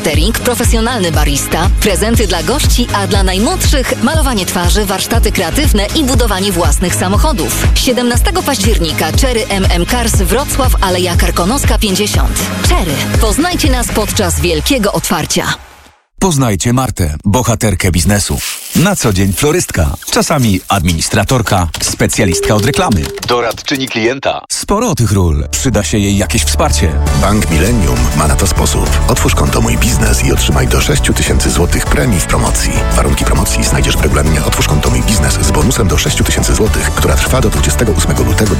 Catering, profesjonalny barista, prezenty dla gości, a dla najmłodszych malowanie twarzy, warsztaty kreatywne i budowanie własnych samochodów. 17 października Cherry MM Cars Wrocław, Aleja Karkonoska 50. Cherry. Poznajcie nas podczas wielkiego otwarcia. Poznajcie Martę, bohaterkę biznesu. Na co dzień florystka, czasami administratorka, specjalistka od reklamy, doradczyni klienta. Sporo tych ról. Przyda się jej jakieś wsparcie. Bank Millennium ma na to sposób. Otwórz konto Mój Biznes i otrzymaj do 6 000 zł premii w promocji. Warunki promocji znajdziesz w regulaminie Otwórz konto Mój Biznes z bonusem do 6 000 zł, która trwa do 28 lutego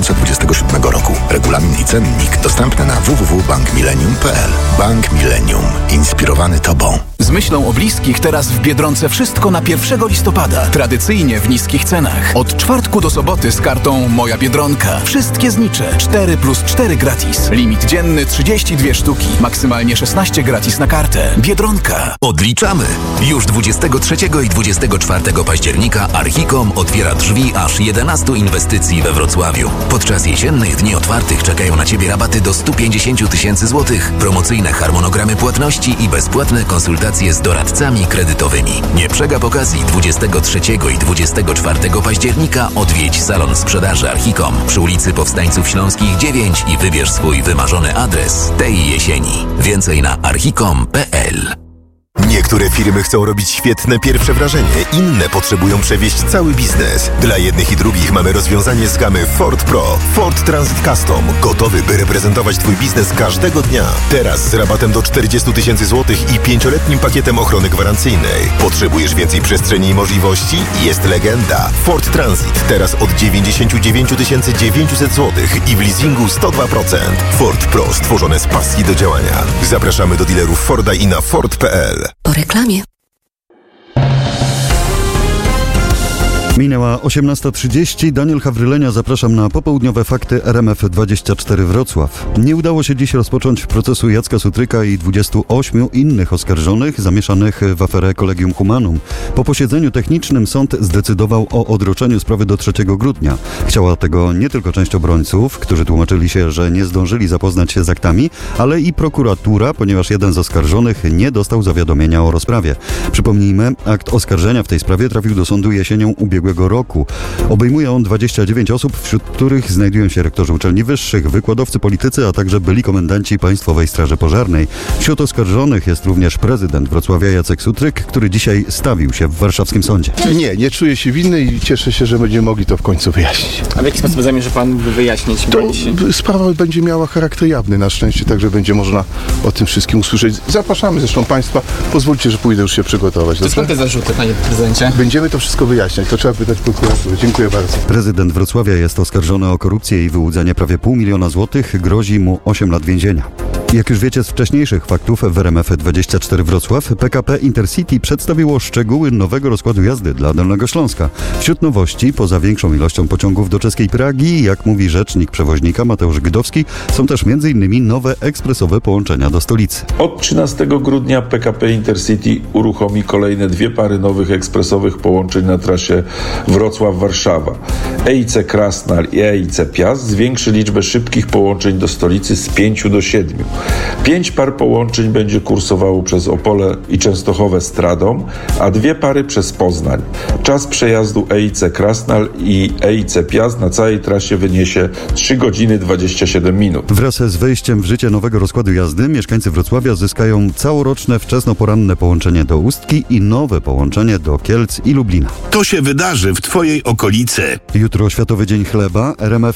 2027 roku. Regulamin i cennik dostępny na www.bankmillennium.pl. Bank Millennium. Inspirowany Tobą. Z myślą o bliskich teraz w Biedronce wszystko na 1 listopada. Tradycyjnie w niskich cenach. Od czwartku do soboty z kartą Moja Biedronka. Wszystkie znicze. 4+4 gratis. Limit dzienny 32 sztuki. Maksymalnie 16 gratis na kartę. Biedronka. Odliczamy. Już 23 i 24 października Archicom otwiera drzwi aż 11 inwestycji we Wrocławiu. Podczas jesiennych dni otwartych czekają na Ciebie rabaty do 150 000 złotych, promocyjne harmonogramy płatności i bezpłatne konsultacje z doradcami kredytowymi. Nie przegap okazji 23 i 24 października odwiedź salon sprzedaży Archicom przy ulicy Powstańców Śląskich 9 i wybierz swój wymarzony adres tej jesieni. Więcej na archicom.pl. Niektóre firmy chcą robić świetne pierwsze wrażenie, inne potrzebują przewieźć cały biznes. Dla jednych i drugich mamy rozwiązanie z gamy Ford Pro. Ford Transit Custom. Gotowy, by reprezentować Twój biznes każdego dnia. Teraz z rabatem do 40 000 zł i 5-letnim pakietem ochrony gwarancyjnej. Potrzebujesz więcej przestrzeni i możliwości? Jest legenda. Ford Transit. Teraz od 99 900 zł i w leasingu 102%. Ford Pro. Stworzone z pasji do działania. Zapraszamy do dealerów Forda i na Ford.pl. Po reklamie. Minęła 18:30. Daniel Hawrylenia, zapraszam na popołudniowe fakty RMF24 Wrocław. Nie udało się dziś rozpocząć procesu Jacka Sutryka i 28 innych oskarżonych zamieszanych w aferę Collegium Humanum. Po posiedzeniu technicznym sąd zdecydował o odroczeniu sprawy do 3 grudnia. Chciała tego nie tylko część obrońców, którzy tłumaczyli się, że nie zdążyli zapoznać się z aktami, ale i prokuratura, ponieważ jeden z oskarżonych nie dostał zawiadomienia o rozprawie. Przypomnijmy, akt oskarżenia w tej sprawie trafił do sądu jesienią ubiegłego roku. Obejmuje on 29 osób, wśród których znajdują się rektorzy uczelni wyższych, wykładowcy, politycy, a także byli komendanci Państwowej Straży Pożarnej. Wśród oskarżonych jest również prezydent Wrocławia Jacek Sutryk, który dzisiaj stawił się w warszawskim sądzie. Nie czuję się winny i cieszę się, że będziemy mogli to w końcu wyjaśnić. A w jaki sposób zamierza Pan wyjaśnić? Sprawa będzie miała charakter jawny na szczęście, także będzie można o tym wszystkim usłyszeć. Zapraszamy zresztą Państwa. Pozwólcie, że pójdę już się przygotować. To skąd te zarzuty, Panie Prezydencie? Będziemy to wszystko wyjaśniać. To trzeba pytać prokuraturę. Dziękuję bardzo. Prezydent Wrocławia jest oskarżony o korupcję i wyłudzenie prawie 500 000 złotych. Grozi mu 8 lat więzienia. Jak już wiecie z wcześniejszych faktów w RMF24 Wrocław, PKP Intercity przedstawiło szczegóły nowego rozkładu jazdy dla Dolnego Śląska. Wśród nowości, poza większą ilością pociągów do czeskiej Pragi, jak mówi rzecznik przewoźnika Mateusz Gdowski, są też m.in. nowe ekspresowe połączenia do stolicy. Od 13 grudnia PKP Intercity uruchomi kolejne 2 pary nowych ekspresowych połączeń na trasie Wrocław-Warszawa. EIC Krasnal i EIC Piast zwiększy liczbę szybkich połączeń do stolicy z 5 do 7. 5 par połączeń będzie kursowało przez Opole i Częstochowę Stradą, a 2 pary przez Poznań. Czas przejazdu EIC Krasnal i EIC Piast na całej trasie wyniesie 3 godziny 27 minut. Wraz z wejściem w życie nowego rozkładu jazdy mieszkańcy Wrocławia zyskają całoroczne wczesnoporanne połączenie do Ustki i nowe połączenie do Kielc i Lublina. To się wydarzy w Twojej okolicy. Jutro Światowy Dzień Chleba.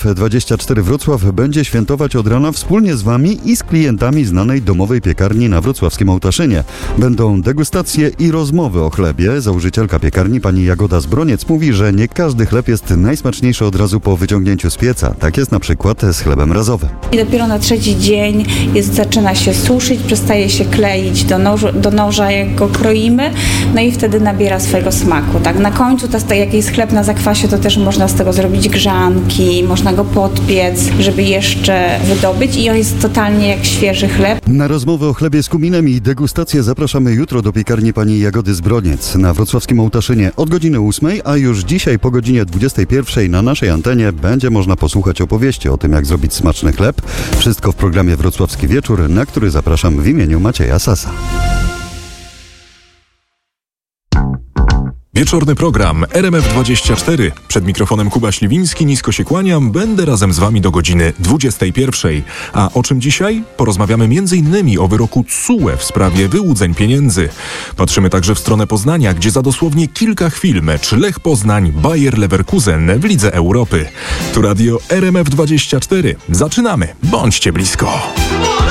RMF24 Wrocław będzie świętować od rana wspólnie z Wami i z klientami znanej domowej piekarni na wrocławskim Ołtaszynie. Będą degustacje i rozmowy o chlebie. Założycielka piekarni pani Jagoda Zbroniec mówi, że nie każdy chleb jest najsmaczniejszy od razu po wyciągnięciu z pieca. Tak jest na przykład z chlebem razowym. I dopiero na 3. dzień zaczyna się suszyć, przestaje się kleić do noża, jak go kroimy, no i wtedy nabiera swojego smaku. Tak? Na końcu, jak jest chleb na zakwasie, to też można z tego zrobić grzanki, można go podpiec, żeby jeszcze wydobyć i on jest totalnie jak świeży. świeży chleb. Na rozmowę o chlebie z kuminem i degustację zapraszamy jutro do piekarni pani Jagody Zbroniec na wrocławskim Ołtaszynie od godziny 8, a już dzisiaj po godzinie 21 na naszej antenie będzie można posłuchać opowieści o tym, jak zrobić smaczny chleb. Wszystko w programie Wrocławski Wieczór, na który zapraszam w imieniu Macieja Sasa. Wieczorny program RMF24. Przed mikrofonem Kuba Śliwiński, nisko się kłaniam. Będę razem z wami do godziny 21. A o czym dzisiaj? Porozmawiamy m.in. o wyroku TSUE w sprawie wyłudzeń pieniędzy. Patrzymy także w stronę Poznania, gdzie za dosłownie kilka chwil mecz Lech Poznań, Bayer Leverkusen w Lidze Europy. Tu radio RMF24. Zaczynamy. Bądźcie blisko.